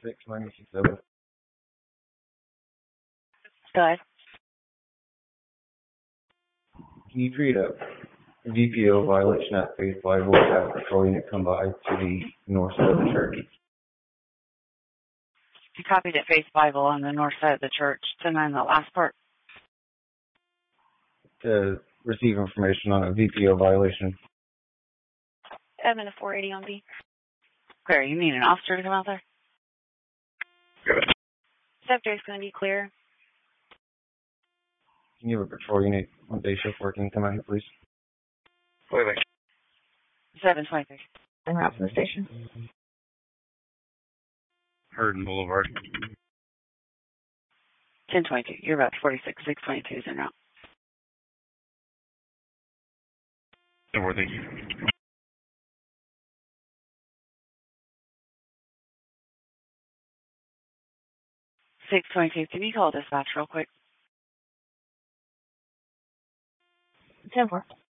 696 Go ahead. Can you treat a VPO violation at Faith Bible to have a patrol unit come by to the north side of the church? You copied it, Faith Bible, on the north side of the church. And then the last part. To receive information on a VPO violation. I'm in a 480 on B. Clear. You need an officer to come out there? Subject's going to be clear. Can you have a patrol unit on day shift working come out here, please? Wait. 723. En route from the station. Hurden Boulevard. 1022. You're about 46. 622 is en route. Worthy. 622. Can you call dispatch real quick? 10-4.